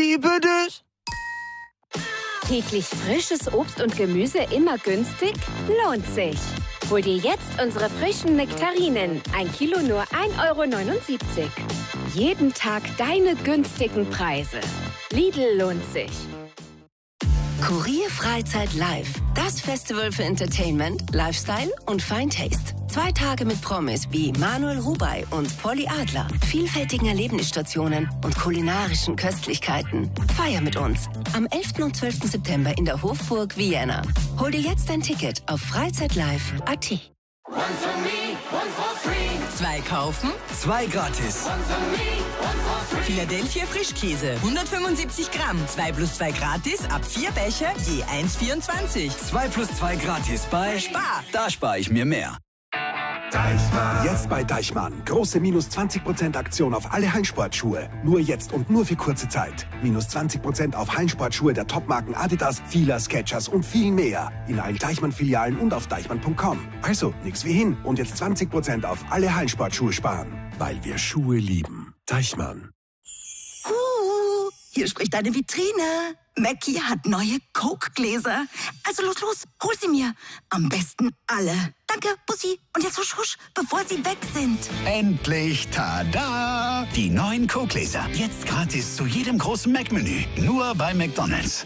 liebe das. Täglich frisches Obst und Gemüse immer günstig? Lohnt sich. Hol dir jetzt unsere frischen Nektarinen. 1 Kilo nur 1,79 €. Jeden Tag deine günstigen Preise. Lidl lohnt sich. Kurier Freizeit Live. Das Festival für Entertainment, Lifestyle und Fine Taste. 2 Tage mit Promis wie Manuel Rubey und Polly Adler, vielfältigen Erlebnisstationen und kulinarischen Köstlichkeiten. Feier mit uns am 11. und 12. September in der Hofburg Vienna. Hol dir jetzt ein Ticket auf freizeitlive.at. 2 kaufen, 2 gratis. Philadelphia Frischkäse, 175 Gramm, 2 plus 2 gratis, ab 4 Becher, je 1,24. 2 plus 2 gratis bei Spar. Da spare ich mir mehr. Jetzt bei Deichmann. Große minus 20% Aktion auf alle Hallensportschuhe. Nur jetzt und nur für kurze Zeit. Minus 20% auf Hallensportschuhe der Topmarken Adidas, Fila, Skechers und viel mehr. In allen Deichmann-Filialen und auf deichmann.com. Also, nix wie hin. Und jetzt 20% auf alle Hallensportschuhe sparen. Weil wir Schuhe lieben. Deichmann. Hier spricht eine Vitrine. Mackie hat neue Coke-Gläser. Also los, hol sie mir. Am besten alle. Danke, Bussi. Und jetzt husch, husch, bevor sie weg sind. Endlich, tada! Die neuen Coke-Gläser. Jetzt gratis zu jedem großen Mac-Menü. Nur bei McDonald's.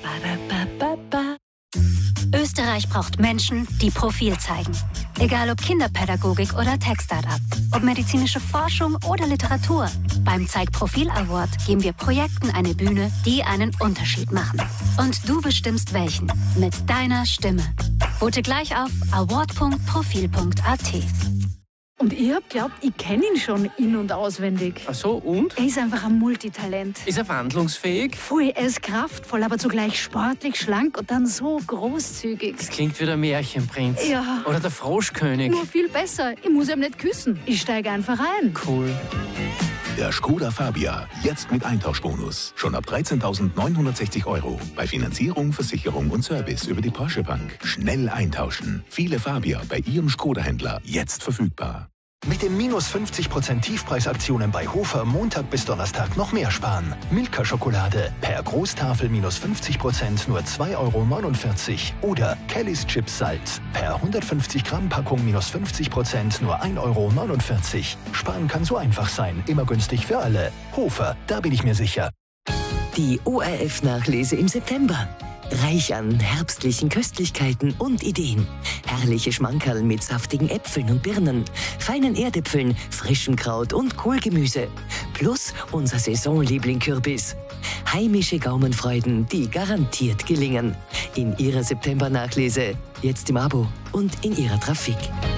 Österreich braucht Menschen, die Profil zeigen. Egal ob Kinderpädagogik oder Tech-Startup, ob medizinische Forschung oder Literatur. Beim Zeig Profil Award geben wir Projekten eine Bühne, die einen Unterschied machen. Und du bestimmst welchen. Mit deiner Stimme. Vote gleich auf award.profil.at. Und ich hab glaubt, ich kenne ihn schon in- und auswendig. Ach so, und? Er ist einfach ein Multitalent. Ist er wandlungsfähig? Voll, er ist kraftvoll, aber zugleich sportlich, schlank und dann so großzügig. Das klingt wie der Märchenprinz. Ja. Oder der Froschkönig. Nur viel besser. Ich muss ihm nicht küssen. Ich steige einfach ein. Cool. Der Skoda Fabia. Jetzt mit Eintauschbonus. Schon ab 13.960 €. Bei Finanzierung, Versicherung und Service über die Porsche Bank. Schnell eintauschen. Viele Fabia bei Ihrem Skoda-Händler. Jetzt verfügbar. Mit den minus 50% Tiefpreisaktionen bei Hofer Montag bis Donnerstag noch mehr sparen. Milka-Schokolade per Großtafel minus 50% nur 2,49 € oder Kellys Chips Salz per 150 Gramm Packung minus 50% nur 1,49 €. Sparen kann so einfach sein, immer günstig für alle. Hofer, da bin ich mir sicher. Die ORF-Nachlese im September. Reich an herbstlichen Köstlichkeiten und Ideen. Herrliche Schmankerl mit saftigen Äpfeln und Birnen, feinen Erdäpfeln, frischem Kraut und Kohlgemüse. Plus unser Saisonliebling Kürbis. Heimische Gaumenfreuden, die garantiert gelingen. In Ihrer September-Nachlese, jetzt im Abo und in Ihrer Trafik.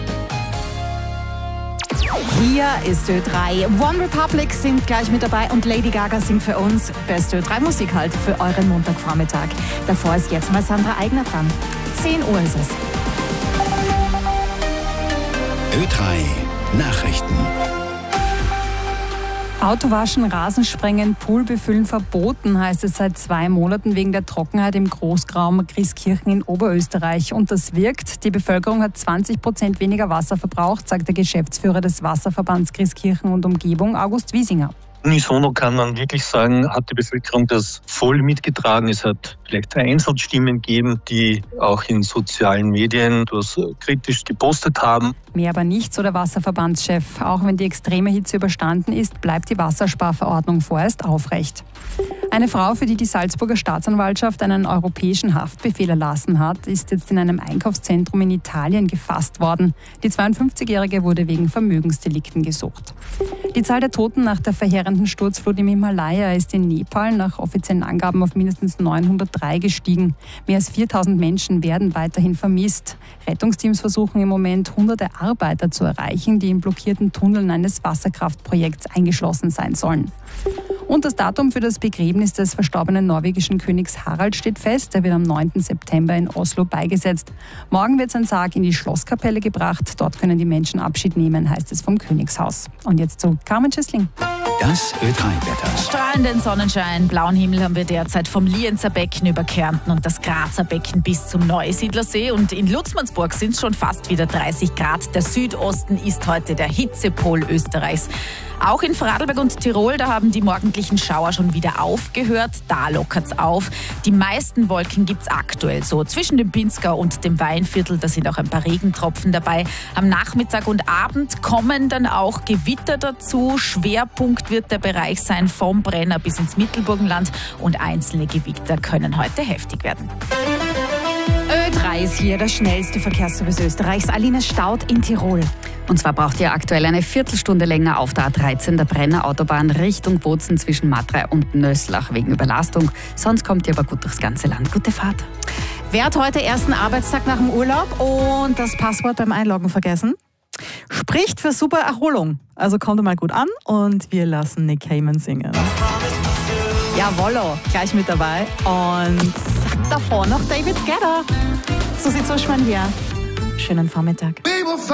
Hier ist Ö3. One Republic sind gleich mit dabei und Lady Gaga singt für uns beste Ö3 Musik halt für euren Montagvormittag. Davor ist jetzt mal Sandra Eigner dran. 10 Uhr ist es. Ö3 Nachrichten. Autowaschen, Rasensprengen, Pool befüllen verboten, heißt es seit 2 Monaten wegen der Trockenheit im Großraum Grieskirchen in Oberösterreich. Und das wirkt. Die Bevölkerung hat 20% weniger Wasser verbraucht, sagt der Geschäftsführer des Wasserverbands Grieskirchen und Umgebung, August Wiesinger. Unisono kann man wirklich sagen, hat die Bevölkerung das voll mitgetragen. Es hat vielleicht Einzelstimmen gegeben, die auch in sozialen Medien das kritisch gepostet haben. Mehr aber nicht, so der Wasserverbandschef. Auch wenn die extreme Hitze überstanden ist, bleibt die Wassersparverordnung vorerst aufrecht. Eine Frau, für die die Salzburger Staatsanwaltschaft einen europäischen Haftbefehl erlassen hat, ist jetzt in einem Einkaufszentrum in Italien gefasst worden. Die 52-Jährige wurde wegen Vermögensdelikten gesucht. Die Zahl der Toten nach der verheerenden Sturzflut im Himalaya ist in Nepal nach offiziellen Angaben auf mindestens 903 gestiegen. Mehr als 4000 Menschen werden weiterhin vermisst. Rettungsteams versuchen im Moment, hunderte Arbeiter zu erreichen, die in blockierten Tunneln eines Wasserkraftprojekts eingeschlossen sein sollen. Und das Datum für das Begräbnis des verstorbenen norwegischen Königs Harald steht fest. Er wird am 9. September in Oslo beigesetzt. Morgen wird sein Sarg in die Schlosskapelle gebracht. Dort können die Menschen Abschied nehmen, heißt es vom Königshaus. Und jetzt zu Carmen Schissling. Das Ö3-Wetter. Strahlenden Sonnenschein, blauen Himmel haben wir derzeit vom Lienzer Becken über Kärnten und das Grazer Becken bis zum Neusiedlersee. Und in Lutzmannsburg sind es schon fast wieder 30 Grad. Der Südosten ist heute der Hitzepol Österreichs. Auch in Vorarlberg und Tirol, da haben die Morgen gelegentlichen Schauer schon wieder aufgehört. Da lockert's auf. Die meisten Wolken gibt's aktuell so zwischen dem Pinzgau und dem Weinviertel. Da sind auch ein paar Regentropfen dabei. Am Nachmittag und Abend kommen dann auch Gewitter dazu. Schwerpunkt wird der Bereich sein vom Brenner bis ins Mittelburgenland und einzelne Gewitter können heute heftig werden. Ö3 ist hier der schnellste Verkehrsservice Österreichs. Alina staut in Tirol. Und zwar braucht ihr aktuell eine Viertelstunde länger auf der A13 der Brenner Autobahn Richtung Bozen zwischen Matrei und Nöslach wegen Überlastung. Sonst kommt ihr aber gut durchs ganze Land. Gute Fahrt. Wer hat heute ersten Arbeitstag nach dem Urlaub und das Passwort beim Einloggen vergessen? Spricht für super Erholung. Also kommt mal gut an und wir lassen Nick Cayman singen. Jawollo, gleich mit dabei. Und davor noch David Guetta. So sieht's aus, hier. Schönen Vormittag.